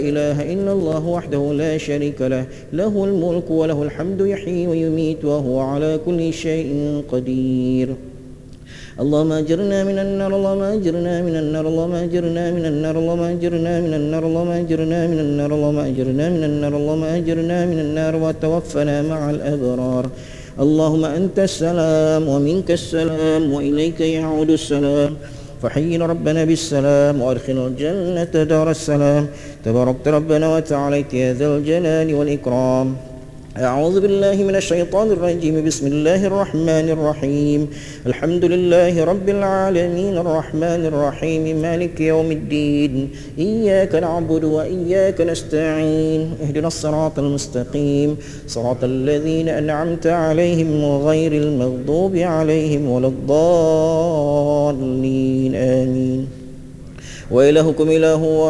إله إلا الله وحده لا شريك له، له الملك وله الحمد يحيي ويميت وهو على كل شيء قدير. اللهم أجرنا من النار، اللهم أجرنا من النار، اللهم أجرنا من النار، اللهم أجرنا من النار، اللهم أجرنا من النار، اللهم أجرنا من النار، اللهم أجرنا من النار وتوفنا مع الأبرار. اللهم أنت السلام ومنك السلام وإليك يعود السلام، فحينا ربنا بالسلام وأدخلنا الجنة دار السلام. تباركت ربنا وتعاليت يا ذا الجلال والإكرام. أعوذ بالله من الشيطان الرجيم. بسم الله الرحمن الرحيم. الحمد لله رب العالمين الرحمن الرحيم مالك يوم الدين، إياك نعبد وإياك نستعين، اهدنا الصراط المستقيم صراط الذين أنعمت عليهم غير المغضوب عليهم ولا الضالين، آمين. وإلهكم إله